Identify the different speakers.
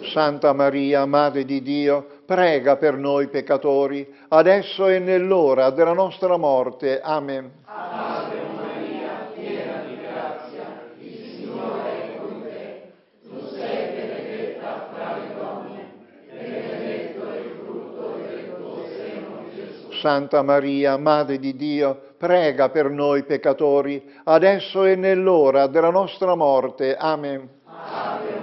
Speaker 1: Santa Maria, Madre di Dio, prega per noi peccatori, adesso e nell'ora della nostra morte. Amen.
Speaker 2: Ave Maria, piena di grazia, il Signore è con te. Tu sei benedetta fra le donne, e benedetto è il frutto del tuo seno, Gesù.
Speaker 1: Santa Maria, Madre di Dio, prega per noi peccatori, adesso e nell'ora della nostra morte. Amen.
Speaker 2: Ave